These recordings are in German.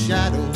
shadow.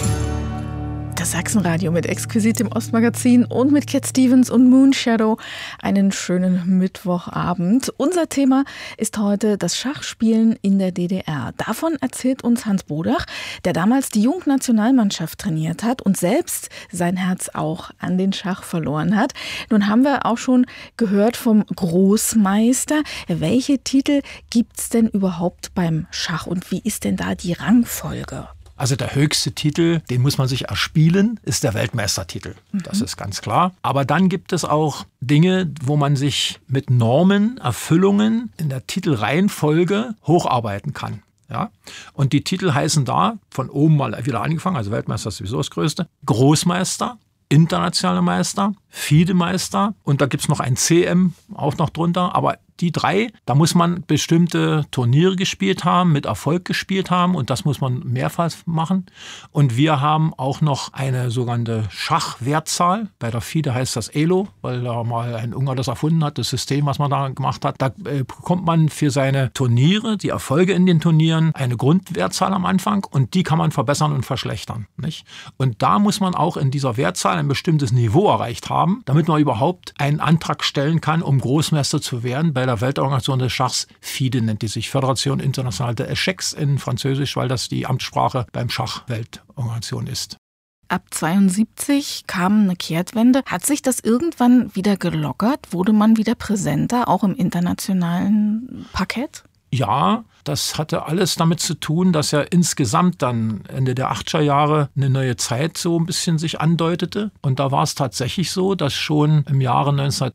Das Sachsenradio mit Exquisit im Ostmagazin und mit Cat Stevens und Moonshadow. Einen schönen Mittwochabend. Unser Thema ist heute das Schachspielen in der DDR. Davon erzählt uns Hans Bodach, der damals die Jugendnationalmannschaft trainiert hat und selbst sein Herz auch an den Schach verloren hat. Nun haben wir auch schon gehört vom Großmeister. Welche Titel gibt's denn überhaupt beim Schach und wie ist denn da die Rangfolge? Also der höchste Titel, den muss man sich erspielen, ist der Weltmeistertitel. Das ist ganz klar. Aber dann gibt es auch Dinge, wo man sich mit Normen, Erfüllungen in der Titelreihenfolge hocharbeiten kann. Ja? Und die Titel heißen da, von oben mal wieder angefangen, also Weltmeister ist sowieso das Größte, Großmeister, internationaler Meister, FIDE-Meister und da gibt es noch ein CM auch noch drunter, aber die drei, da muss man bestimmte Turniere gespielt haben, mit Erfolg gespielt haben und das muss man mehrfach machen. Und wir haben auch noch eine sogenannte Schachwertzahl. Bei der FIDE heißt das ELO, weil da mal ein Ungar das erfunden hat, das System, was man da gemacht hat. Da bekommt man für seine Turniere, die Erfolge in den Turnieren, eine Grundwertzahl am Anfang und die kann man verbessern und verschlechtern. Nicht? Und da muss man auch in dieser Wertzahl ein bestimmtes Niveau erreicht haben, damit man überhaupt einen Antrag stellen kann, um Großmeister zu werden. Bei der Weltorganisation des Schachs, FIDE nennt die sich, Fédération Internationale des Échecs in Französisch, weil das die Amtssprache beim Schach-Weltorganisation ist. Ab 72 kam eine Kehrtwende. Hat sich das irgendwann wieder gelockert? Wurde man wieder präsenter, auch im internationalen Parkett? Ja, das hatte alles damit zu tun, dass ja insgesamt dann Ende der 80er Jahre eine neue Zeit so ein bisschen sich andeutete. Und da war es tatsächlich so, dass schon im Jahre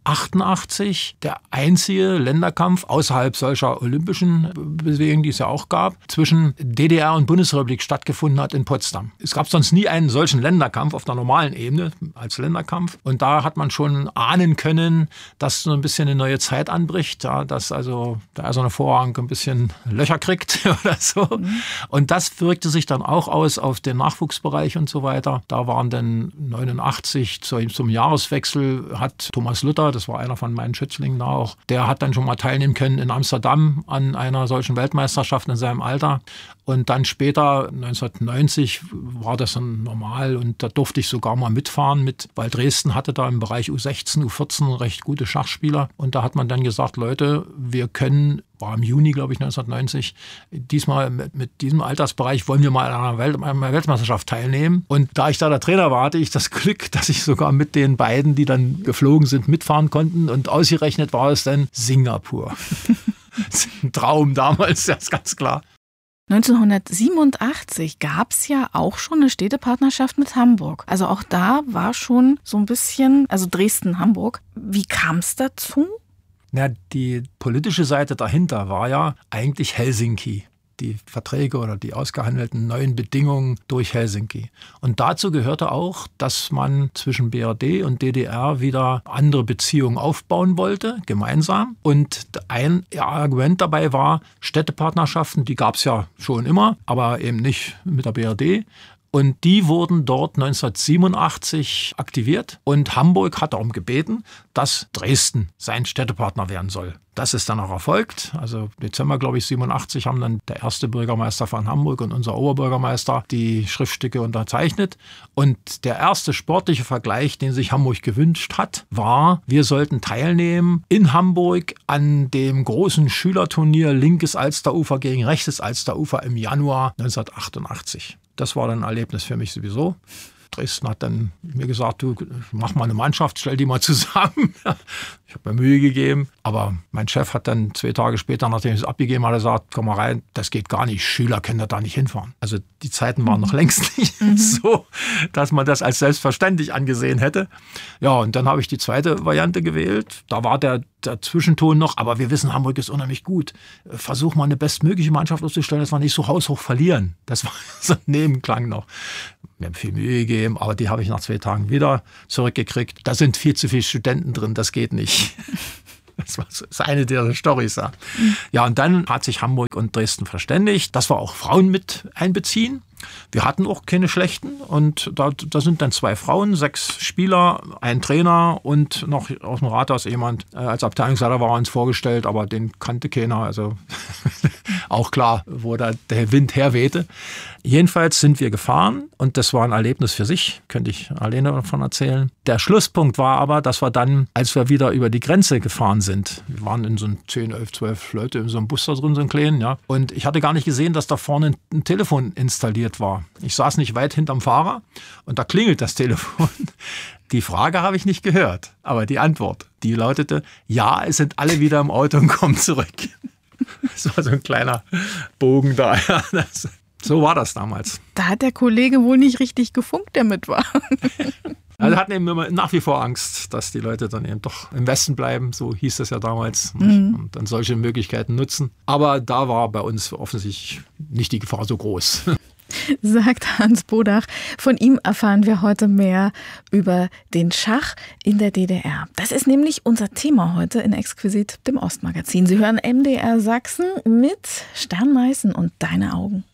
1988 der einzige Länderkampf außerhalb solcher olympischen Bewegungen, die es ja auch gab, zwischen DDR und Bundesrepublik stattgefunden hat in Potsdam. Es gab sonst nie einen solchen Länderkampf auf der normalen Ebene als Länderkampf. Und da hat man schon ahnen können, dass so ein bisschen eine neue Zeit anbricht, ja, dass also der eiserne Vorhang ein bisschen Löcher kriegt oder so. Und das wirkte sich dann auch aus auf den Nachwuchsbereich und so weiter. Da waren dann 89 zum Jahreswechsel hat Thomas Luther, das war einer von meinen Schützlingen da auch, der hat dann schon mal teilnehmen können in Amsterdam an einer solchen Weltmeisterschaft in seinem Alter. Und dann später, 1990, war das dann normal und da durfte ich sogar mal mitfahren weil Dresden hatte da im Bereich U16, U14 recht gute Schachspieler. Und da hat man dann gesagt, Leute, wir können, war im Juni, glaube ich, 1990, diesmal mit diesem Altersbereich wollen wir mal an einer Weltmeisterschaft teilnehmen. Und da ich da der Trainer war, hatte ich das Glück, dass ich sogar mit den beiden, die dann geflogen sind, mitfahren konnten. Und ausgerechnet war es dann Singapur. Das ist ein Traum damals, das ist ganz klar. 1987 gab es ja auch schon eine Städtepartnerschaft mit Hamburg. Also auch da war schon so ein bisschen, also Dresden-Hamburg. Wie kam es dazu? Na, die politische Seite dahinter war ja eigentlich Helsinki. Die Verträge oder die ausgehandelten neuen Bedingungen durch Helsinki. Und dazu gehörte auch, dass man zwischen BRD und DDR wieder andere Beziehungen aufbauen wollte, gemeinsam. Und ein Argument dabei war, Städtepartnerschaften, die gab es ja schon immer, aber eben nicht mit der BRD. Und die wurden dort 1987 aktiviert und Hamburg hat darum gebeten, dass Dresden sein Städtepartner werden soll. Das ist dann auch erfolgt. Also Dezember, glaube ich, 87 haben dann der erste Bürgermeister von Hamburg und unser Oberbürgermeister die Schriftstücke unterzeichnet. Und der erste sportliche Vergleich, den sich Hamburg gewünscht hat, war, wir sollten teilnehmen in Hamburg an dem großen Schülerturnier linkes Alsterufer gegen rechtes Alsterufer im Januar 1988. Das war dann ein Erlebnis für mich sowieso. Dresden hat dann mir gesagt, du mach mal eine Mannschaft, stell die mal zusammen. Ich habe mir Mühe gegeben, aber mein Chef hat dann 2 Tage später, nachdem ich es abgegeben hatte, gesagt, komm mal rein, das geht gar nicht, Schüler können da nicht hinfahren. Also die Zeiten waren noch längst nicht so, dass man das als selbstverständlich angesehen hätte. Ja, und dann habe ich die zweite Variante gewählt. Da war der Zwischenton noch, aber wir wissen, Hamburg ist unheimlich gut. Versuch mal eine bestmögliche Mannschaft aufzustellen, dass wir nicht so haushoch verlieren. Das war so ein Nebenklang noch. Wir haben viel Mühe gegeben, aber die habe ich nach 2 Tagen wieder zurückgekriegt. Da sind viel zu viele Studenten drin, das geht nicht. Das war eine der Storys. Ja, und dann hat sich Hamburg und Dresden verständigt, dass wir auch Frauen mit einbeziehen. Wir hatten auch keine schlechten und da sind dann 2 Frauen, 6 Spieler, ein Trainer und noch aus dem Rathaus jemand als Abteilungsleiter war uns vorgestellt, aber den kannte keiner. Also Auch klar, wo da der Wind herwehte. Jedenfalls sind wir gefahren und das war ein Erlebnis für sich, könnte ich alleine davon erzählen. Der Schlusspunkt war aber, dass wir dann, als wir wieder über die Grenze gefahren sind, wir waren in so 10, 11, 12 Leute in so einem Bus da drin, so einen kleinen, ja. Und ich hatte gar nicht gesehen, dass da vorne ein Telefon installiert war. Ich saß nicht weit hinterm Fahrer und da klingelt das Telefon. Die Frage habe ich nicht gehört, aber die Antwort, die lautete, ja, es sind alle wieder im Auto und kommen zurück. Das war so ein kleiner Bogen da. So war das damals. Da hat der Kollege wohl nicht richtig gefunkt, der mit war. Also hatten eben immer nach wie vor Angst, dass die Leute dann eben doch im Westen bleiben, so hieß das ja damals, und dann solche Möglichkeiten nutzen. Aber da war bei uns offensichtlich nicht die Gefahr so groß. Sagt Hans Bodach. Von ihm erfahren wir heute mehr über den Schach in der DDR. Das ist nämlich unser Thema heute in Exquisit, dem Ostmagazin. Sie hören MDR Sachsen mit Stern Meißen und Deine Augen.